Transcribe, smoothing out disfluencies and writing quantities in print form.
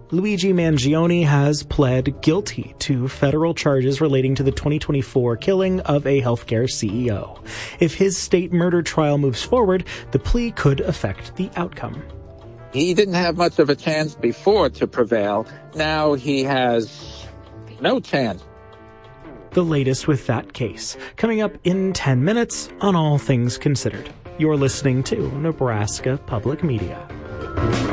Luigi Mangione has pled guilty to federal charges relating to the 2024 killing of a healthcare CEO. If his state murder trial moves forward, the plea could affect the outcome. He didn't have much of a chance before to prevail. Now he has no chance. The latest with that case, coming up in 10 minutes on All Things Considered. You're listening to Nebraska Public Media.